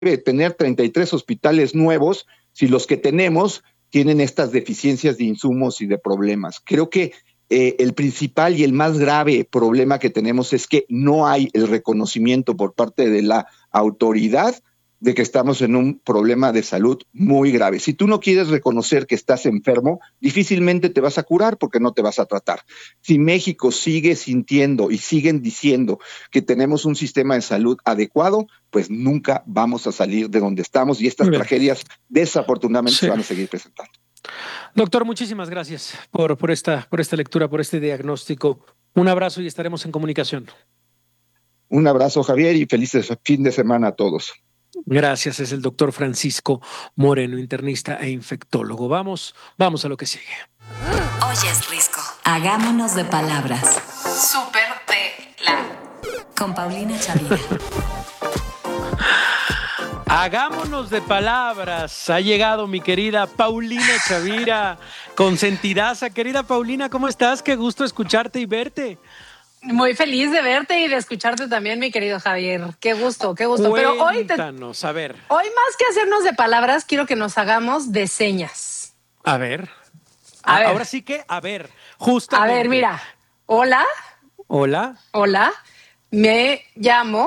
tener 33 hospitales nuevos si los que tenemos tienen estas deficiencias de insumos y de problemas. Creo que el principal y el más grave problema que tenemos es que no hay el reconocimiento por parte de la autoridad de que estamos en un problema de salud muy grave. Si tú no quieres reconocer que estás enfermo, difícilmente te vas a curar porque no te vas a tratar. Si México sigue sintiendo y siguen diciendo que tenemos un sistema de salud adecuado, pues nunca vamos a salir de donde estamos y estas tragedias desafortunadamente se van a seguir presentando. Doctor, muchísimas gracias por esta lectura, por este diagnóstico. Un abrazo y estaremos en comunicación. Un abrazo, Javier, y feliz fin de semana a todos. Gracias, es el doctor Francisco Moreno, internista e infectólogo. Vamos a lo que sigue. Oyes, Risco. Hagámonos de palabras. Súper de la. Con Paulina Chavira. Hagámonos de palabras. Ha llegado mi querida Paulina Chavira, consentidaza. Querida Paulina, ¿cómo estás? Qué gusto escucharte y verte. Muy feliz de verte y de escucharte también, mi querido Javier. Qué gusto, qué gusto. Cuéntanos, Pero a ver. Hoy más que hacernos de palabras, quiero que nos hagamos de señas. A ver. Ahora sí que, justamente. A ver, mira. Hola. Hola. Hola. Me llamo.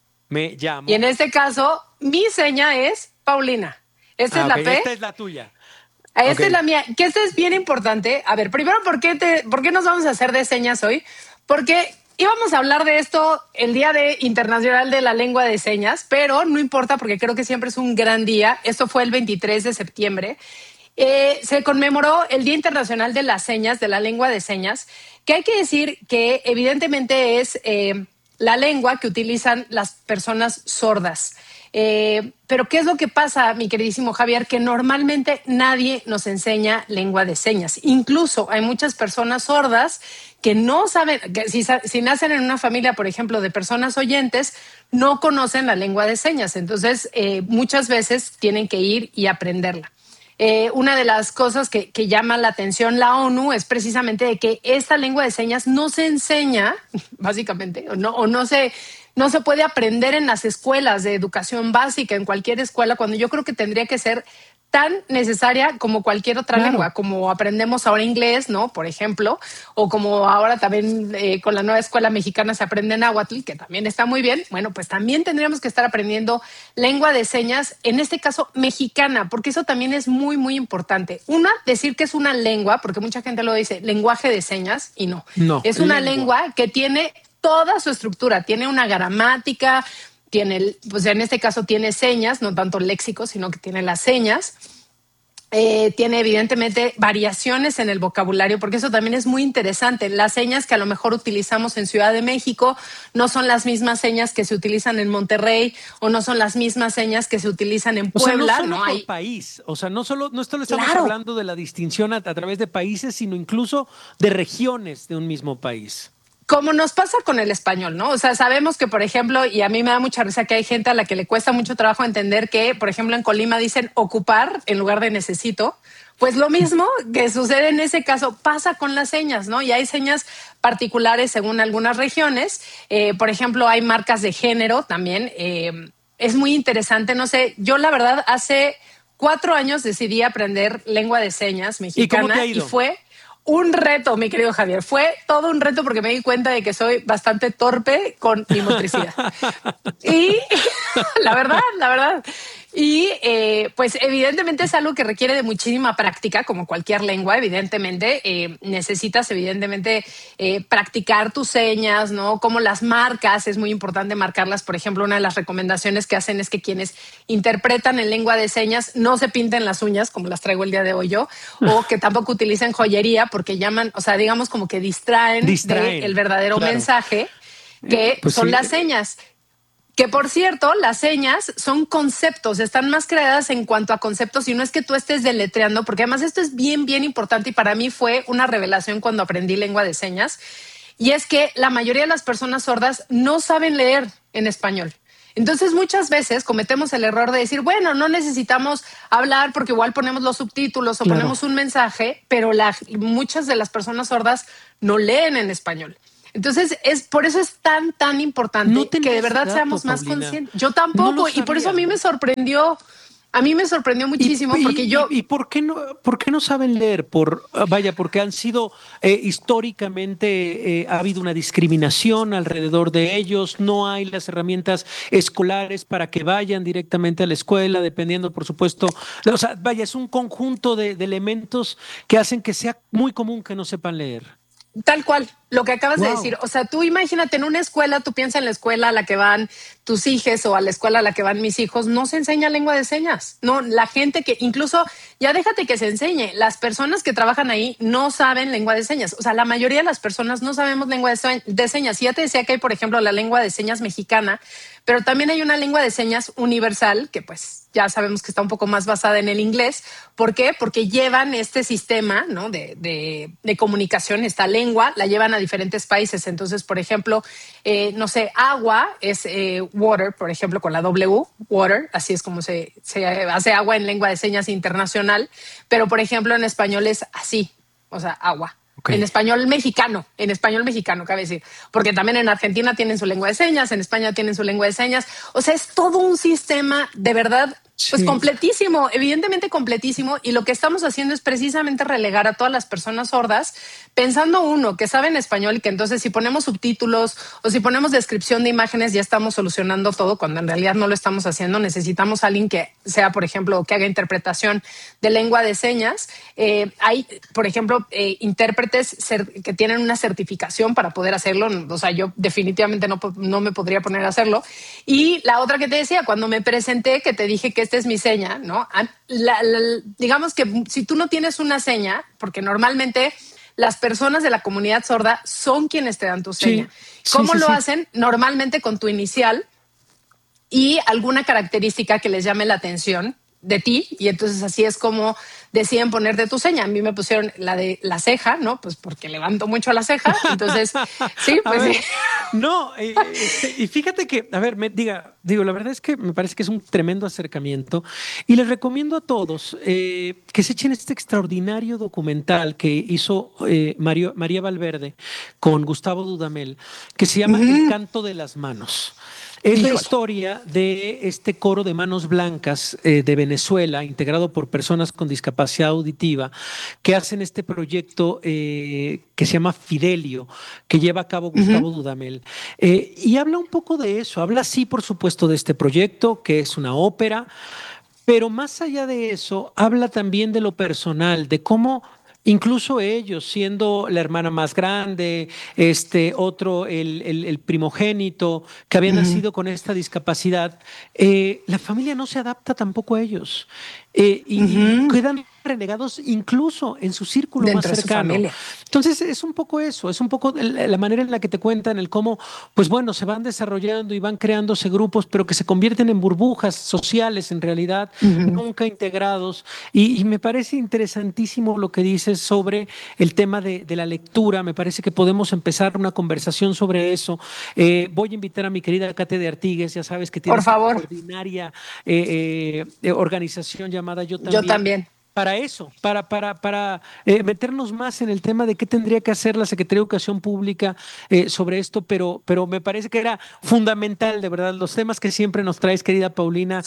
Y en este caso, mi seña es Paulina. Esta es la P. Esta es la tuya. Esta es la mía. Que esta es bien importante. A ver, primero, ¿por qué nos vamos a hacer de señas hoy? Porque íbamos a hablar de esto el Día Internacional de la Lengua de Señas, pero no importa porque creo que siempre es un gran día. Esto fue el 23 de septiembre. Se conmemoró el Día Internacional de las Señas, de la Lengua de Señas, que hay que decir que evidentemente es la lengua que utilizan las personas sordas. Pero ¿qué es lo que pasa, mi queridísimo Javier? Que normalmente nadie nos enseña lengua de señas. Incluso hay muchas personas sordas que no saben, que si nacen en una familia, por ejemplo, de personas oyentes, no conocen la lengua de señas. Entonces, muchas veces tienen que ir y aprenderla. Una de las cosas que llama la atención la ONU es precisamente de que esta lengua de señas no se enseña, básicamente, no se puede aprender en las escuelas de educación básica, en cualquier escuela, cuando yo creo que tendría que ser tan necesaria como cualquier otra lengua, como aprendemos ahora inglés, ¿no? Por ejemplo, o como ahora también con la nueva escuela mexicana se aprende náhuatl, que también está muy bien. Bueno, pues también tendríamos que estar aprendiendo lengua de señas, en este caso mexicana, porque eso también es muy, muy importante. Una, decir que es una lengua, porque mucha gente lo dice, lenguaje de señas, y no. Es una lengua que tiene toda su estructura, tiene una gramática, pues en este caso tiene señas, no tanto léxico, sino que tiene las señas. Tiene evidentemente variaciones en el vocabulario, porque eso también es muy interesante. Las señas que a lo mejor utilizamos en Ciudad de México no son las mismas señas que se utilizan en Monterrey o no son las mismas señas que se utilizan en Puebla. O sea, no solo por país, o sea, no solo estamos hablando de la distinción a través de países, sino incluso de regiones de un mismo país. Como nos pasa con el español, ¿no? O sea, sabemos que, por ejemplo, y a mí me da mucha risa que hay gente a la que le cuesta mucho trabajo entender que, por ejemplo, en Colima dicen ocupar en lugar de necesito. Pues lo mismo que sucede en ese caso pasa con las señas, ¿no? Y hay señas particulares según algunas regiones. Por ejemplo, hay marcas de género también. Es muy interesante, no sé, yo la verdad hace 4 años decidí aprender lengua de señas mexicana. ¿Y cómo te ha ido? Y fue un reto, mi querido Javier. Fue todo un reto porque me di cuenta de que soy bastante torpe con mi motricidad. Y la verdad. Y pues evidentemente es algo que requiere de muchísima práctica, como cualquier lengua, evidentemente. Necesitas evidentemente practicar tus señas, ¿no? Como las marcas, es muy importante marcarlas. Por ejemplo, una de las recomendaciones que hacen es que quienes interpretan en lengua de señas no se pinten las uñas, como las traigo el día de hoy yo, o que tampoco utilicen joyería porque llaman, o sea, digamos como que distraen. Del verdadero mensaje, que pues son las señas. Que, por cierto, las señas son conceptos, están más creadas en cuanto a conceptos y no es que tú estés deletreando, porque además esto es bien, bien importante y para mí fue una revelación cuando aprendí lengua de señas, y es que la mayoría de las personas sordas no saben leer en español. Entonces, muchas veces cometemos el error de decir, bueno, no necesitamos hablar porque igual ponemos los subtítulos o ponemos un mensaje, pero muchas de las personas sordas no leen en español. Entonces, por eso es tan importante No tenía que de ese verdad dato, seamos más Paulina. conscientes. Yo No tampoco, lo y por eso sabía. a mí me sorprendió muchísimo porque yo... ¿Y por qué no saben leer? Porque han sido históricamente, ha habido una discriminación alrededor de ellos, no hay las herramientas escolares para que vayan directamente a la escuela, dependiendo, por supuesto, o sea, vaya, es un conjunto de elementos que hacen que sea muy común que no sepan leer. Tal cual, lo que acabas de Wow. decir. O sea, tú imagínate en una escuela, tú piensas en la escuela a la que van tus hijos o a la escuela a la que van mis hijos, no se enseña lengua de señas. No, la gente que incluso, ya déjate que se enseñe, las personas que trabajan ahí no saben lengua de señas. O sea, la mayoría de las personas no sabemos lengua de señas. Y ya te decía que hay, por ejemplo, la lengua de señas mexicana, pero también hay una lengua de señas universal que pues ya sabemos que está un poco más basada en el inglés. ¿Por qué? Porque llevan este sistema, ¿no? de comunicación, esta lengua, la llevan a diferentes países. Entonces, por ejemplo, no sé, agua es water, por ejemplo, con la W, water, así es como se hace agua en lengua de señas internacional, pero por ejemplo en español es así, o sea, agua. Okay. En español mexicano, cabe decir, porque también en Argentina tienen su lengua de señas, en España tienen su lengua de señas, o sea, es todo un sistema de verdad, pues Sí. completísimo, evidentemente completísimo, y lo que estamos haciendo es precisamente relegar a todas las personas sordas, pensando uno, que saben español, y que entonces si ponemos subtítulos o si ponemos descripción de imágenes ya estamos solucionando todo, cuando en realidad no lo estamos haciendo. Necesitamos a alguien que sea, por ejemplo, que haga interpretación de lengua de señas. Hay, por ejemplo, intérpretes que tienen una certificación para poder hacerlo. O sea, yo definitivamente no me podría poner a hacerlo. Y la otra que te decía, cuando me presenté, que te dije que esta es mi seña, ¿no? Digamos que si tú no tienes una seña, porque normalmente las personas de la comunidad sorda son quienes te dan tu seña. ¿Cómo lo hacen? Normalmente con tu inicial y alguna característica que les llame la atención de ti, y entonces así es como deciden ponerte tu seña. A mí me pusieron la de la ceja, ¿no? Pues porque levanto mucho la ceja, entonces sí, pues ver, sí. No, y fíjate que, a ver, digo, la verdad es que me parece que es un tremendo acercamiento y les recomiendo a todos que se echen este extraordinario documental que hizo María Valverde con Gustavo Dudamel, que se llama El canto de las manos. Es la historia de este coro de manos blancas de Venezuela, integrado por personas con discapacidad auditiva, que hacen este proyecto que se llama Fidelio, que lleva a cabo Gustavo Dudamel. Y habla un poco de eso, habla sí, por supuesto, de este proyecto, que es una ópera, pero más allá de eso, habla también de lo personal, de cómo incluso ellos, siendo la hermana más grande, este otro, el primogénito, que había nacido con esta discapacidad, la familia no se adapta tampoco a ellos y quedan renegados incluso en su círculo más Dentro de su cercano. familia. Entonces es un poco eso, es un poco la manera en la que te cuentan el cómo, pues bueno, se van desarrollando y van creándose grupos, pero que se convierten en burbujas sociales en realidad, nunca integrados. Y me parece interesantísimo lo que dices sobre el tema de la lectura. Me parece que podemos empezar una conversación sobre eso. Voy a invitar a mi querida Kate de Artigues, ya sabes que tiene Por esta favor. extraordinaria organización llamada Yo Yo También. también. Para eso, para meternos más en el tema de qué tendría que hacer la Secretaría de Educación Pública sobre esto, pero me parece que era fundamental, de verdad, los temas que siempre nos traes, querida Paulina,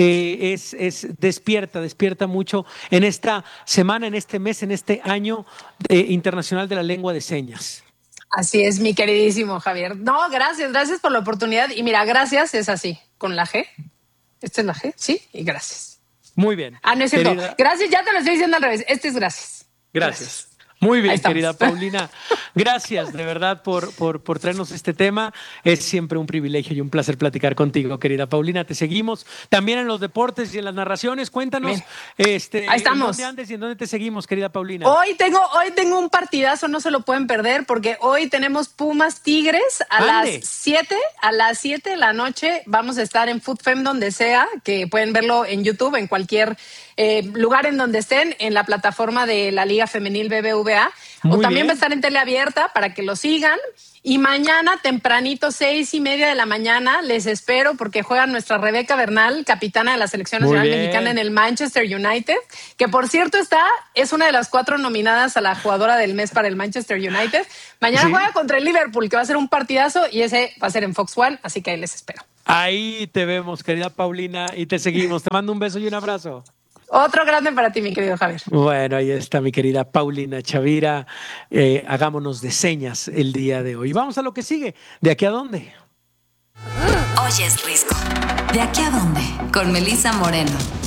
despierta mucho en esta semana, en este mes, en este año internacional de la lengua de señas. Así es, mi queridísimo Javier. No, gracias por la oportunidad. Y mira, gracias es así, con la G. Esta es la G, sí, y gracias. Muy bien. Ah, no es cierto. Querida, Gracias, ya te lo estoy diciendo al revés. Este es gracias. gracias. Muy bien, Ahí estamos. querida Paulina. Gracias de verdad por traernos este tema. Es siempre un privilegio y un placer platicar contigo, querida Paulina. Te seguimos también en los deportes y en las narraciones. Cuéntanos Ahí estamos. en dónde andes y en dónde te seguimos, querida Paulina. Hoy tengo un partidazo, no se lo pueden perder, porque hoy tenemos Pumas Tigres a las 7 de la noche. Vamos a estar en Food Fem donde sea, que pueden verlo en YouTube, en cualquier lugar en donde estén, en la plataforma de la Liga Femenil BBVA. BBVA. Muy O también bien. va a estar en tele abierta para que lo sigan. Y mañana tempranito, 6:30 de la mañana, les espero porque juega nuestra Rebeca Bernal, capitana de la Selección Muy Nacional bien. Mexicana en el Manchester United, que por cierto es una de las 4 nominadas a la jugadora del mes para el Manchester United. Mañana Sí. juega contra el Liverpool, que va a ser un partidazo y ese va a ser en Fox One, así que ahí les espero. Ahí te vemos, querida Paulina, y te seguimos. Te mando un beso y un abrazo. Otro grande para ti, mi querido Javier. Bueno, ahí está mi querida Paulina Chavira. Hagámonos de señas el día de hoy. Vamos a lo que sigue. ¿De aquí a dónde? Oyes Risco. ¿De aquí a dónde? Con Melissa Moreno.